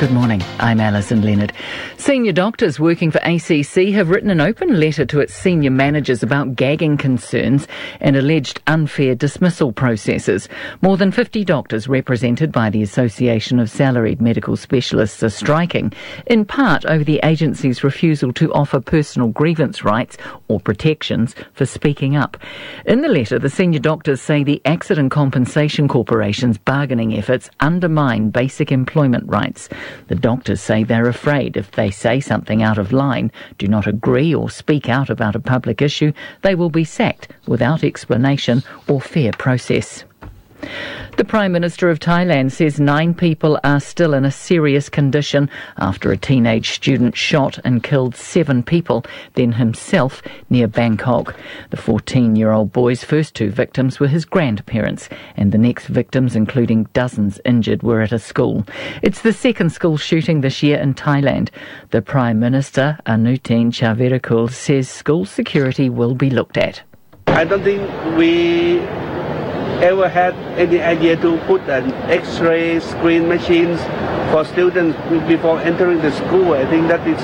Good morning, I'm Alison Leonard. Senior doctors working for ACC have written an open letter to its senior managers about gagging concerns and alleged unfair dismissal processes. More than 50 doctors represented by the Association of Salaried Medical Specialists are striking, in part over the agency's refusal to offer personal grievance rights or protections for speaking up. In the letter, the senior doctors say the Accident Compensation Corporation's bargaining efforts undermine basic employment rights. The doctors say they're afraid if they say something out of line, do not agree or speak out about a public issue, they will be sacked without explanation or fair process. The Prime Minister of Thailand says 9 people are still in a serious condition after a teenage student shot and killed 7 people, then himself, near Bangkok. The 14-year-old boy's first 2 victims were his grandparents, and the next victims, including dozens injured, were at a school. It's the second school shooting this year in Thailand. The Prime Minister, Anutin Charnvirakul, says school security will be looked at. I don't think we ever had any idea to put an X-ray screen machines for students before entering the school. I think that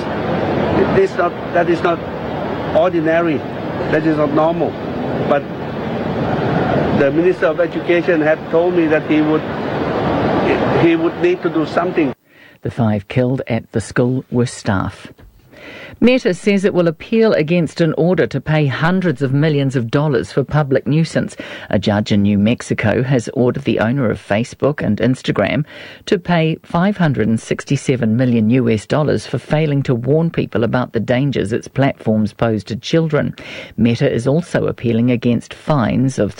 is not ordinary. That is not normal. But the Minister of Education had told me that he would need to do something. The 5 killed at the school were staff. Meta says it will appeal against an order to pay hundreds of millions of dollars for public nuisance. A judge in New Mexico has ordered the owner of Facebook and Instagram to pay $567 million US for failing to warn people about the dangers its platforms pose to children. Meta is also appealing against fines of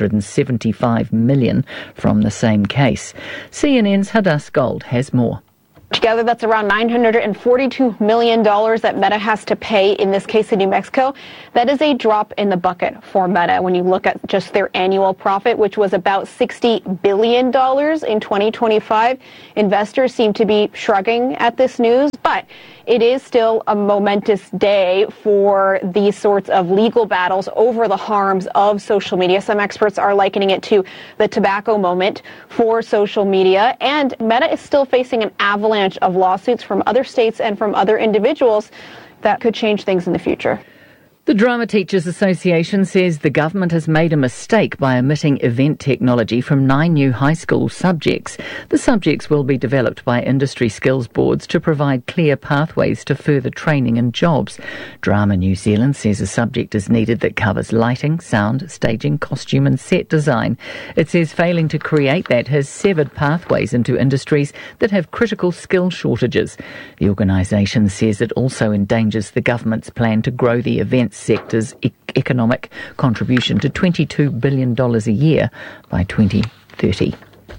$375 million from the same case. CNN's Hadass Gold has more. Together, that's around $942 million that Meta has to pay in this case in New Mexico. That is a drop in the bucket for Meta when you look at just their annual profit, which was about $60 billion in 2025. Investors seem to be shrugging at this news, but it is still a momentous day for these sorts of legal battles over the harms of social media. Some experts are likening it to the tobacco moment for social media, and Meta is still facing an avalanche of lawsuits from other states and from other individuals that could change things in the future. The Drama Teachers Association says the government has made a mistake by omitting event technology from 9 new high school subjects. The subjects will be developed by industry skills boards to provide clear pathways to further training and jobs. Drama New Zealand says a subject is needed that covers lighting, sound, staging, costume and set design. It says failing to create that has severed pathways into industries that have critical skill shortages. The organisation says it also endangers the government's plan to grow the event sector's economic contribution to $22 billion a year by 2030.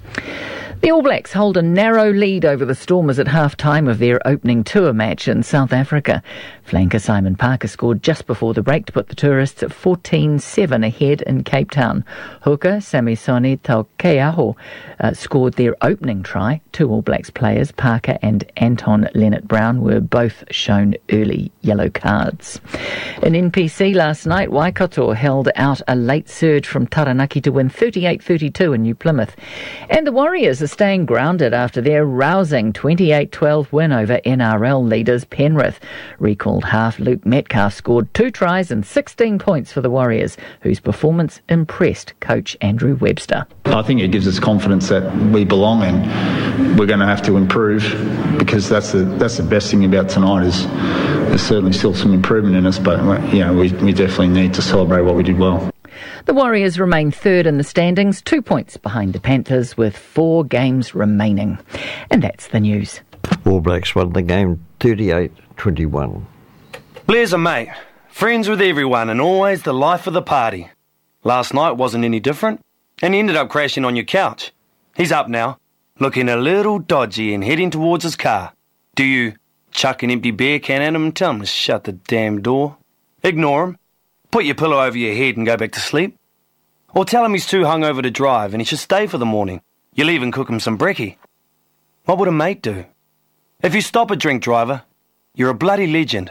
The All Blacks hold a narrow lead over the Stormers at half-time of their opening tour match in South Africa. Flanker Simon Parker scored just before the break to put the tourists at 14-7 ahead in Cape Town. Hooker Samisoni Taukeaho scored their opening try. 2 All Blacks players, Parker and Anton Leonard-Brown, were both shown early yellow cards. In NPC last night, Waikato held out a late surge from Taranaki to win 38-32 in New Plymouth. And the Warriors are staying grounded after their rousing 28-12 win over NRL leaders Penrith. Recalled half Luke Metcalf scored 2 tries and 16 points for the Warriors, whose performance impressed coach Andrew Webster. I think it gives us confidence that we belong and we're going to have to improve, because that's the best thing about tonight is there's certainly still some improvement in us, but we definitely need to celebrate what we did well. The Warriors remain third in the standings, 2 points behind the Panthers with 4 games remaining. And that's the news. All Blacks won the game 38-21. Blair's a mate, friends with everyone and always the life of the party. Last night wasn't any different, and he ended up crashing on your couch. He's up now, looking a little dodgy and heading towards his car. Do you chuck an empty beer can at him and tell him to shut the damn door? Ignore him. Put your pillow over your head and go back to sleep. Or tell him he's too hungover to drive and he should stay for the morning. You'll even cook him some brekkie. What would a mate do? If you stop a drink driver, you're a bloody legend.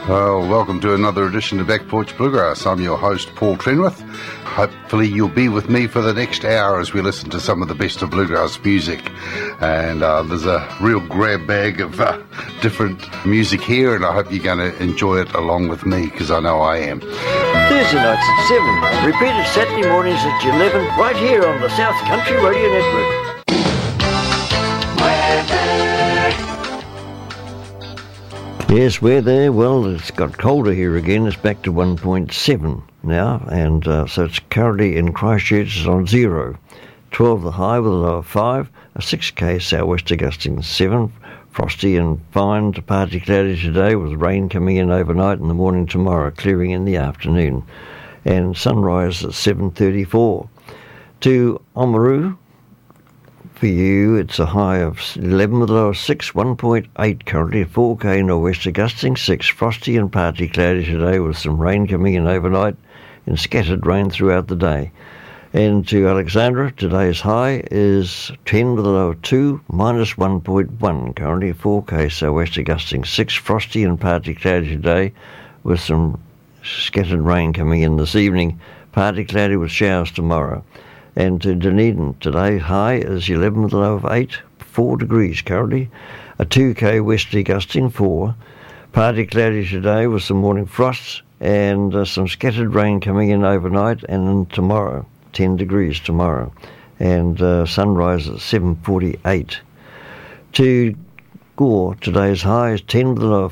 Well, welcome to another edition of Back Porch Bluegrass. I'm your host, Paul Trenwith. Hopefully you'll be with me for the next hour as we listen to some of the best of bluegrass music. And there's a real grab bag of different music here, and I hope you're going to enjoy it along with me, because I know I am. Thursday nights at 7, repeated Saturday mornings at 11, right here on the South Country Radio Network. Yes, weather, well, it's got colder here again. It's back to 1.7 now, and so it's currently in Christchurch is on 0. 12 the high with a low of 5, a 6k southwest gusting 7, frosty and fine to partly cloudy today with rain coming in overnight in the morning tomorrow, clearing in the afternoon, and sunrise at 7:34. To Oamaru, for you, it's a high of 11 with a low of 6, 1.8 currently, 4k nor'wester gusting 6, frosty and partly cloudy today with some rain coming in overnight and scattered rain throughout the day. And to Alexandra, today's high is 10 with a low of 2, minus 1.1 currently, 4k sou'wester gusting 6, frosty and partly cloudy today with some scattered rain coming in this evening, partly cloudy with showers tomorrow. And to Dunedin, today's high is 11 with a low of 8, 4 degrees currently, a 2k westerly gusting 4, partly cloudy today with some morning frosts and some scattered rain coming in overnight and tomorrow, 10 degrees tomorrow, and sunrise at 7:48. To Gore, today's high is 10 with a low of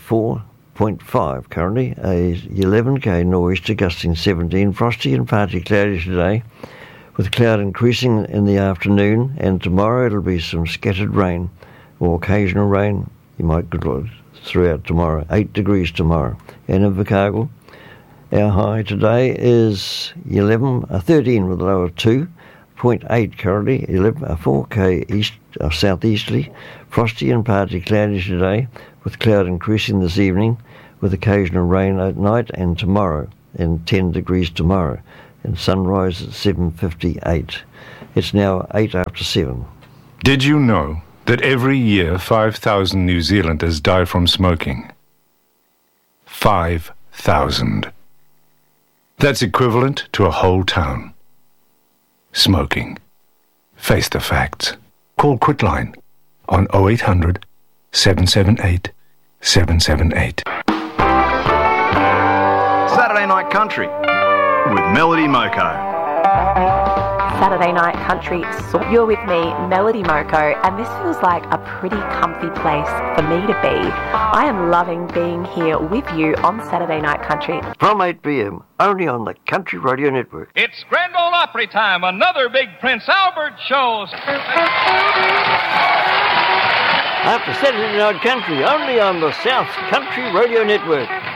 4.5 currently, a 11k nor'wester gusting 17, frosty and partly cloudy today, with cloud increasing in the afternoon, and tomorrow it'll be some scattered rain or occasional rain. You might get it throughout tomorrow. 8 degrees tomorrow. And in Invercargill, our high today is 13 with a low of 2.8 currently, 4k east southeasterly, frosty and partly cloudy today, with cloud increasing this evening, with occasional rain at night and tomorrow, and 10 degrees tomorrow. And sunrise at 7:58. It's now 8 after 7. Did you know that every year 5,000 New Zealanders die from smoking? 5,000. That's equivalent to a whole town. Smoking. Face the facts. Call Quitline on 0800 778 778. Saturday Night Country with Melody Moko. Saturday Night Country, so you're with me, Melody Moko, and this feels like a pretty comfy place for me to be. I am loving being here with you on Saturday Night Country. From 8 p.m, only on the Country Radio Network. It's Grand Ole Opry time, another big Prince Albert show. After Saturday Night Country, only on the South Country Radio Network.